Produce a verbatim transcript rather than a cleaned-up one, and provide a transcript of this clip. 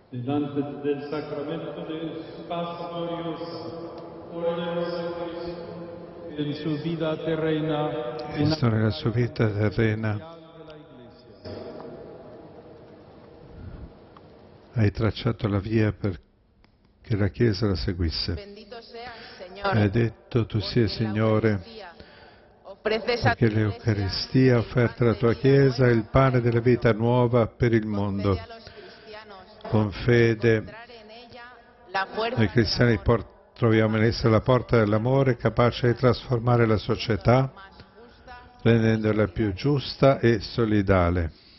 delante del sacramento de su paz gloriosa, oremos a Cristo, en su vida terrena, Cristo nella sua vita terrena hai tracciato la via perché la Chiesa la seguisse. Benedetto tu sia, Signore, perché l'Eucaristia offerta alla tua Chiesa è il pane della vita nuova per il mondo. Con fede noi cristiani port- troviamo in essa la porta dell'amore capace di trasformare la società rendendola più giusta e solidale.